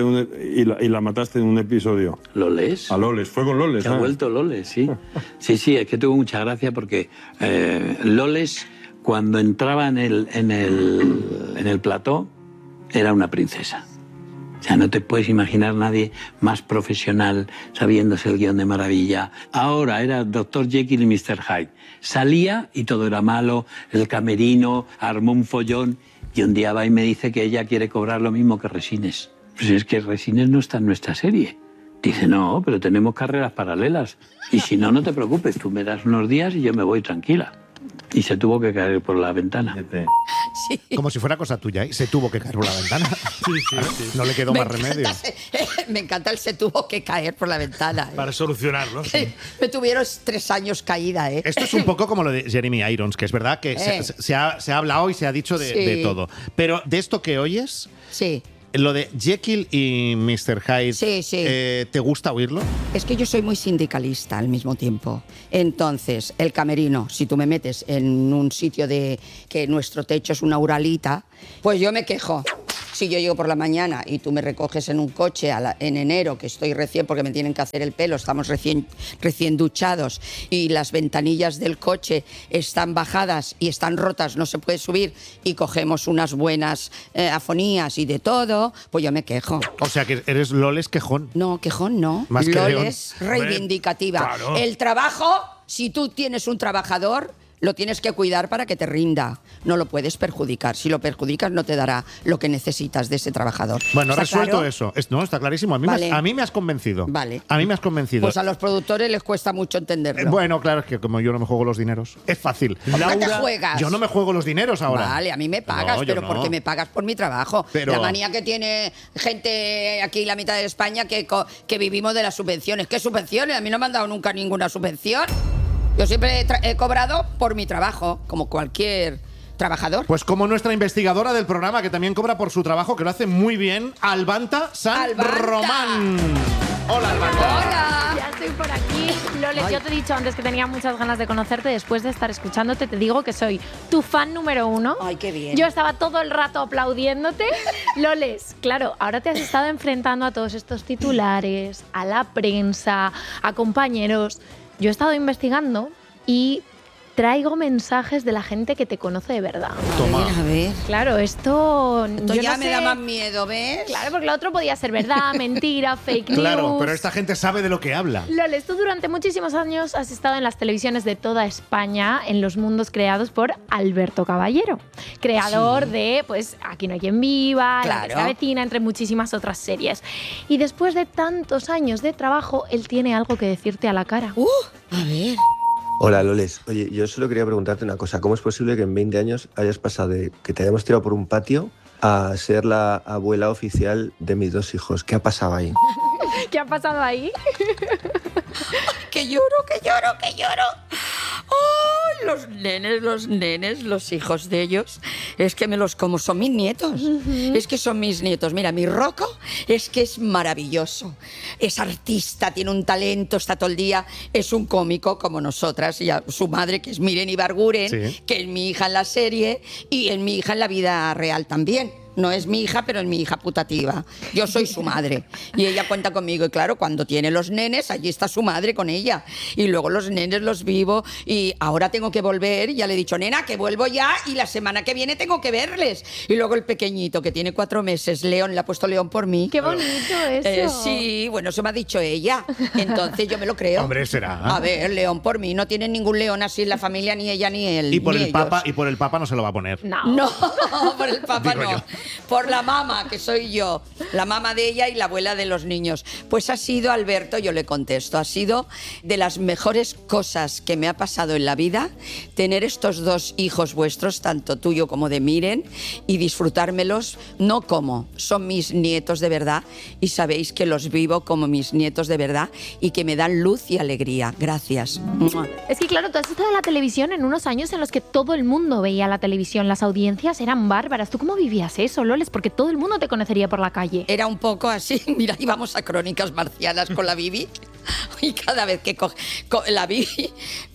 Speaker 19: la mataste en un episodio.
Speaker 20: ¿Loles?
Speaker 19: A Loles, fue con Loles.
Speaker 20: Que ha vuelto Loles, sí. Sí, es que tuvo mucha gracia porque Loles, cuando entraba en el plató, era una princesa. O sea, no te puedes imaginar nadie más profesional sabiéndose el guión de maravilla. Ahora era Dr. Jekyll y Mr. Hyde. Salía y todo era malo, el camerino, armó un follón y un día va y me dice que ella quiere cobrar lo mismo que Resines. Pues es que Resines no está en nuestra serie. Dice, no, pero tenemos carreras paralelas. Y si no, no te preocupes, tú me das unos días y yo me voy tranquila. Y se tuvo que caer por la ventana.
Speaker 14: Sí.
Speaker 12: Como si fuera cosa tuya, ¿eh? Se tuvo que caer por la ventana.
Speaker 15: Sí.
Speaker 12: No le quedó más remedio.
Speaker 14: Me encanta el se tuvo que caer por la ventana.
Speaker 15: Para solucionarlo. Sí.
Speaker 14: Me tuvieron 3 años caída, ¿eh?
Speaker 12: Esto es un poco como lo de Jeremy Irons, que es verdad que se ha hablado y se ha dicho de todo. Pero de esto que oyes...
Speaker 14: Sí.
Speaker 12: Lo de Jekyll y Mr. Hyde, ¿te gusta oírlo?
Speaker 14: Es que yo soy muy sindicalista al mismo tiempo. Entonces, el camerino, si tú me metes en un sitio de que nuestro techo es una uralita, pues yo me quejo. Si yo llego por la mañana y tú me recoges en un coche en enero, que estoy porque me tienen que hacer el pelo, estamos recién duchados y las ventanillas del coche están bajadas y están rotas, no se puede subir y cogemos unas buenas afonías y de todo, pues yo me quejo.
Speaker 12: O sea que eres Loles quejón.
Speaker 14: No, quejón no.
Speaker 12: Más que
Speaker 14: Loles reivindicativa.
Speaker 12: Claro.
Speaker 14: El trabajo, si tú tienes un trabajador, lo tienes que cuidar para que te rinda. No lo puedes perjudicar. Si lo perjudicas, no te dará lo que necesitas de ese trabajador.
Speaker 12: Bueno,
Speaker 14: ¿Está
Speaker 12: resuelto
Speaker 14: claro?
Speaker 12: eso. No, está clarísimo. A mí me has convencido.
Speaker 14: Vale.
Speaker 12: A mí me has convencido.
Speaker 14: Pues a los productores les cuesta mucho entenderlo.
Speaker 12: Bueno, claro, es que como yo no me juego los dineros, es fácil.
Speaker 14: ¿Por qué te juegas?
Speaker 12: Yo no me juego los dineros ahora.
Speaker 14: Vale, a mí me pagas,
Speaker 12: No,
Speaker 14: pero
Speaker 12: no.
Speaker 14: porque me pagas por mi trabajo.
Speaker 12: Pero...
Speaker 14: La manía que tiene gente aquí, la mitad de España, que vivimos de las subvenciones. ¿Qué subvenciones? A mí no me han dado nunca ninguna subvención. Yo siempre he cobrado por mi trabajo, como cualquier trabajador.
Speaker 12: Pues como nuestra investigadora del programa, que también cobra por su trabajo, que lo hace muy bien, Albanta San Román. Hola, Alberta.
Speaker 16: Hola. Ya estoy por aquí. Loles, yo te he dicho antes que tenía muchas ganas de conocerte. Después de estar escuchándote, te digo que soy tu fan número 1.
Speaker 14: Ay, qué bien.
Speaker 16: Yo estaba todo el rato aplaudiéndote. Loles, claro, ahora te has estado enfrentando a todos estos titulares, a la prensa, a compañeros. Yo he estado investigando y traigo mensajes de la gente que te conoce de verdad.
Speaker 12: Toma.
Speaker 14: A ver.
Speaker 16: Claro, esto yo
Speaker 14: ya
Speaker 16: no
Speaker 14: me
Speaker 16: sé.
Speaker 14: da más miedo, ¿ves?
Speaker 16: Claro, porque lo otro podía ser verdad, mentira, fake news.
Speaker 12: Claro, pero esta gente sabe de lo que habla.
Speaker 16: Loles, tú durante muchísimos años has estado en las televisiones de toda España, en los mundos creados por Alberto Caballero, creador de, pues, Aquí no hay quien viva,
Speaker 14: Claro.
Speaker 16: La vecina, entre muchísimas otras series. Y después de tantos años de trabajo, él tiene algo que decirte a la cara.
Speaker 14: A ver.
Speaker 21: Hola, Loles. Oye, yo solo quería preguntarte una cosa. ¿Cómo es posible que en 20 años hayas pasado de que te hayamos tirado por un patio a ser la abuela oficial de mis 2 hijos? ¿Qué ha pasado ahí?
Speaker 16: ¿Qué ha pasado ahí?
Speaker 14: Que lloro, que lloro, que lloro. ¡Ay, los nenes, los hijos de ellos! Es que me los como, son mis nietos. Es que son mis nietos. Mira, mi Rocco es que es maravilloso. Es artista, tiene un talento, está todo el día. Es un cómico como nosotras. Y su madre, que es Miren Ibarguren,
Speaker 12: Sí.
Speaker 14: que es mi hija en la serie y es mi hija en la vida real también. No es mi hija, pero es mi hija putativa. Yo soy su madre. Y ella cuenta conmigo. Y claro, cuando tiene los nenes, allí está su madre con ella. Y luego los nenes los vivo. Y ahora tengo que volver. Ya le he dicho, nena, que vuelvo ya. Y la semana que viene tengo que verles. Y luego el pequeñito, que tiene 4 meses, León, le ha puesto León por mí.
Speaker 16: ¡Qué bonito eso!
Speaker 14: Sí, bueno, eso me ha dicho ella. Entonces yo me lo creo.
Speaker 12: Hombre, será.
Speaker 14: A ver, León por mí. No tienen ningún León así en la familia, ni ella ni él.
Speaker 12: Y por
Speaker 14: ni
Speaker 12: el
Speaker 14: ellos.
Speaker 12: Papa no se lo va a poner.
Speaker 14: No, por el papá
Speaker 12: Digo
Speaker 14: no.
Speaker 12: yo.
Speaker 14: Por la mamá, que soy yo, la mamá de ella y la abuela de los niños. Pues ha sido, Alberto, yo le contesto, ha sido de las mejores cosas que me ha pasado en la vida tener estos 2 hijos vuestros, tanto tuyo como de Miren, y disfrutármelos, no como, son mis nietos de verdad y sabéis que los vivo como mis nietos de verdad y que me dan luz y alegría. Gracias. ¡Mua!
Speaker 16: Es que claro, tú has estado en la televisión en unos años en los que todo el mundo veía la televisión, las audiencias eran bárbaras. ¿Tú cómo vivías eso, Loles? Porque todo el mundo te conocería por la calle.
Speaker 14: Era un poco así, mira, íbamos a Crónicas Marcianas con la Bibi y cada vez que la Bibi,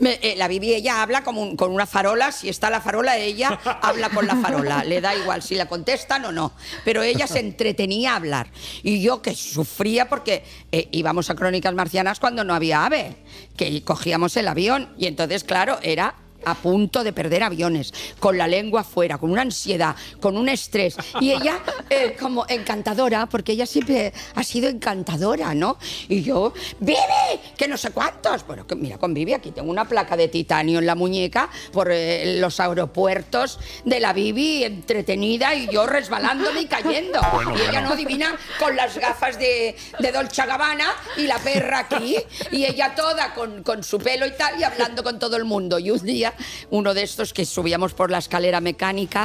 Speaker 14: ella habla como con una farola, si está la farola ella habla con la farola, le da igual si la contestan o no, pero ella se entretenía a hablar y yo que sufría porque íbamos a Crónicas Marcianas cuando no había AVE, que cogíamos el avión y entonces claro, era a punto de perder aviones, con la lengua fuera, con una ansiedad, con un estrés. Y ella como encantadora, porque ella siempre ha sido encantadora, ¿no? Y yo, ¡Vivi! Que no sé cuántos. Bueno, que mira, con Vivi aquí tengo una placa de titanio en la muñeca por los aeropuertos de la Vivi, entretenida y yo resbalándome y cayendo. Y ella no adivina con las gafas de Dolce & Gabbana y la perra aquí, y ella toda con su pelo y tal, y hablando con todo el mundo. Y un día uno de estos que subíamos por la escalera mecánica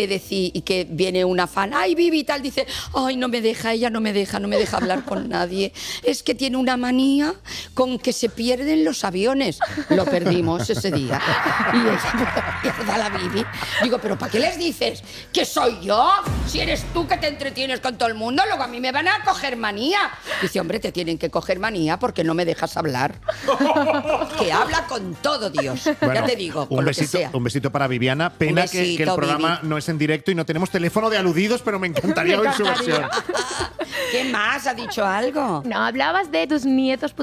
Speaker 14: y que viene una fan, ay Vivi tal, dice, ay no me deja, ella no me deja hablar con nadie, es que tiene una manía con que se pierden los aviones. Lo perdimos ese día y ella pierda la Vivi. Digo, pero ¿para qué les dices que soy yo? Si eres tú que te entretienes con todo el mundo, luego a mí me van a coger manía. Dice, hombre, te tienen que coger manía porque no me dejas hablar. Que habla con todo, Dios.
Speaker 12: Bueno,
Speaker 14: ya te digo.
Speaker 12: Un besito para Viviana. Pena que el programa no es en directo y no tenemos teléfono de aludidos, pero me encantaría oír su versión.
Speaker 14: ¿Qué más? ¿Ha dicho algo?
Speaker 16: No, hablabas de tus nietos